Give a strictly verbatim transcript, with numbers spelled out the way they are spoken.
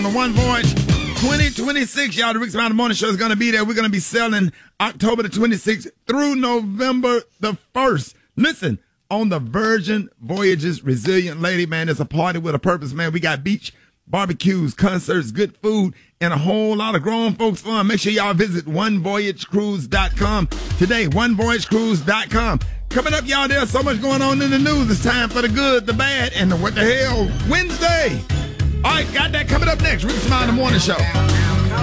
on the One Voyage twenty twenty-six. Y'all, the Rick Smiley Morning Show is going to be there. We're going to be selling October the twenty-sixth through November the first. Listen, on the Virgin Voyages Resilient Lady, man, it's a party with a purpose, man. We got beach barbecues, concerts, good food, and a whole lot of grown folks fun. Make sure y'all visit one voyage cruise dot com today, one voyage cruise dot com. Coming up, y'all, there's so much going on in the news. It's time for the good, the bad, and the what the hell Wednesday. All right, got that coming up next. Rick Smiley Morning Show.